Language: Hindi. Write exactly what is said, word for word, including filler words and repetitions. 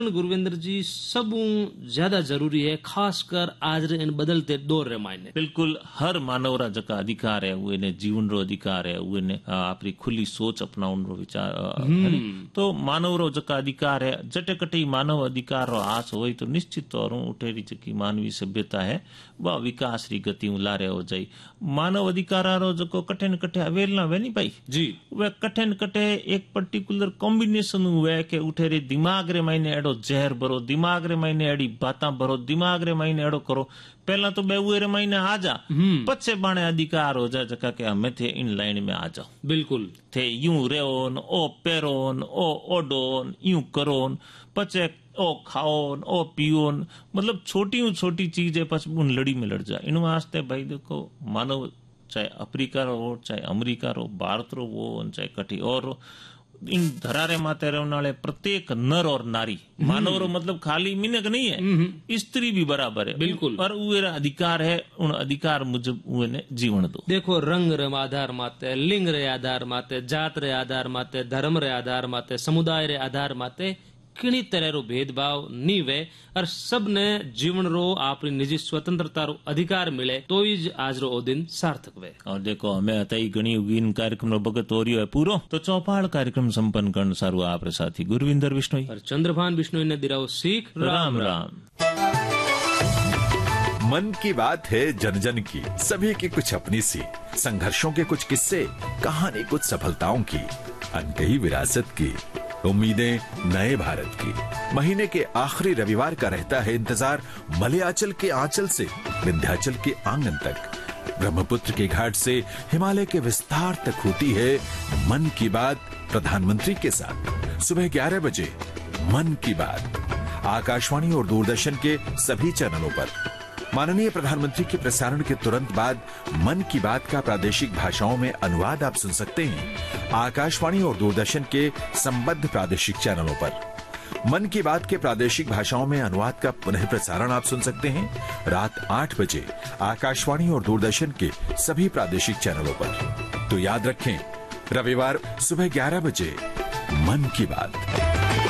गुरविंदर जी सब ज्यादा जरूरी है, खासकर आज रे इन बदलते दौर रे मायने। बिल्कुल हर मानव रा जका अधिकार है उहे ने जीवन रो अधिकार है, उहे ने आपरी खुली सोच अपनाउन रो विचार है। तो मानव रो जका अधिकार है जटे कटे मानव अधिकार रो आस होई तो निश्चित तौर उठेरी जकी मानवीय सभ्यता है वह विकास री गति लारे हो जाई। मानव अधिकार रो जको कटे न कटे अवेल ना वे नहीं भाई जी, वे कटे न कटे एक पर्टिकुलर कॉम्बिनेशन हुए के उठेरी दिमाग रे मायने एडो जहर भरो, दिमाग रे महीने अड़ी बातां भरो, दिमाग रे महीने अड़ो करो। पहला तो बेहुए रे महीने आ जा, पछे बाणे अधिकार हो जा जका के हमें थे इन लाइन में आ जाओ। बिल्कुल थे यूं रेओन, ओ पेरोन, ओ ओडोन, यूं करोन, पछे ओ खाओन, ओ पियोन, मतलब छोटी छोटी चीजें पछ उन लड़ी में लड़ जा। इन वास्ते भाई देखो मानव चाहे अफ्रीका रो, चाहे अमेरिका रो, भारत रो वो, चाहे कटी और इन धरारे माते रहने वाले प्रत्येक नर और नारी मानव रो मतलब खाली मिनक नहीं है, स्त्री भी बराबर है। बिल्कुल पर उहे अधिकार है, उन अधिकार मुजब उहे ने जीवन दो। देखो रंग रे आधार माते, लिंग रे आधार माते, जात रे आधार माते, धर्म रे आधार माते, समुदाय रे आधार माते किणी तरह रो भेदभाव नी वे और सब ने जीवन रो अपनी निजी स्वतंत्रता रो अधिकार मिले तो ही आज रो ओ दिन सार्थक वे। और देखो हमें अतई गणी उगीन कार्यक्रम रो बगत हो है पूरो तो चौपाल कार्यक्रम संपन्न करने सारू आप साथी गुरविंदर बिश्नोई और चंद्रभान बिश्नोई ने दिराओ सीख। राम राम। मन की बात है जन जन की, सभी की कुछ अपनी सी, संघर्षों के कुछ किस्से, कहानी कुछ सफलताओं की, अनकही विरासत की, उम्मीदें नए भारत की। महीने के आखिरी रविवार का रहता है इंतजार मलयाचल के आंचल से विंध्याचल के आंगन तक, ब्रह्मपुत्र के घाट से हिमालय के विस्तार तक होती है मन की बात प्रधानमंत्री के साथ। सुबह ग्यारह बजे मन की बात आकाशवाणी और दूरदर्शन के सभी चैनलों पर। माननीय प्रधानमंत्री के प्रसारण के तुरंत बाद मन की बात का प्रादेशिक भाषाओं में अनुवाद आप सुन सकते हैं आकाशवाणी और दूरदर्शन के संबद्ध प्रादेशिक चैनलों पर। मन की बात के प्रादेशिक भाषाओं में अनुवाद का पुनः प्रसारण आप सुन सकते हैं रात आठ बजे आकाशवाणी और दूरदर्शन के सभी प्रादेशिक चैनलों पर। तो याद रखें रविवार सुबह ग्यारह बजे मन की बात।